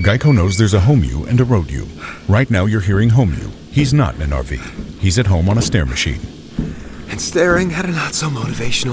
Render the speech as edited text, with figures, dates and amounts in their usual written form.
Geico knows there's a home you and a road you. Right now you're hearing home you. He's not in an RV. He's at home on a stair machine. And staring at a not-so-motivational